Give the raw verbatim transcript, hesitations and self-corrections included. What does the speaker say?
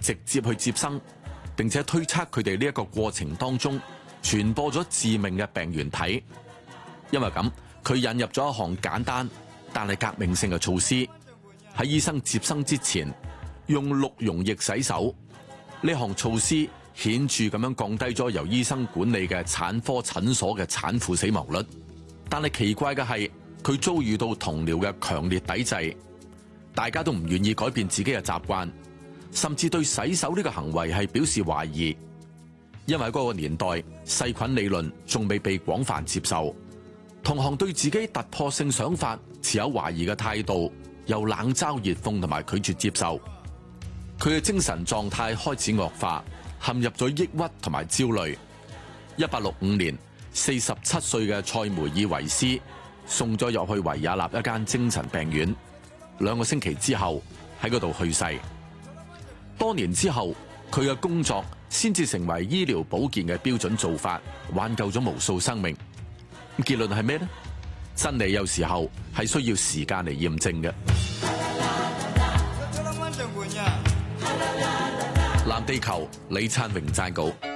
直接去接生，並且推測佢哋呢一個過程當中傳播咗致命嘅病原體。因為咁，佢引入咗一項簡單但係革命性嘅措施，喺醫生接生之前用氯溶液洗手。呢項措施顯著咁樣降低咗由醫生管理嘅產科診所嘅產婦死亡率。但係奇怪嘅係，佢遭遇到同僚嘅強烈抵制，大家都唔願意改變自己嘅習慣，甚至對洗手呢個行為係表示懷疑。因為嗰個年代細菌理論仲未被廣泛接受，同行對自己突破性想法持有懷疑嘅態度，又冷嘲熱諷同埋拒絕接受。佢嘅精神狀態開始惡化，陷入咗抑鬱同埋焦慮。一八六五年，四十七歲嘅塞梅爾維斯送咗入去維也納一間精神病院，兩個星期之後喺嗰度去世。多年之後，佢嘅工作先至成為醫療保健嘅標準做法，挽救咗無數生命。結論係咩呢？真理有時候係需要時間嚟驗證嘅。藍地球李燦榮撰稿。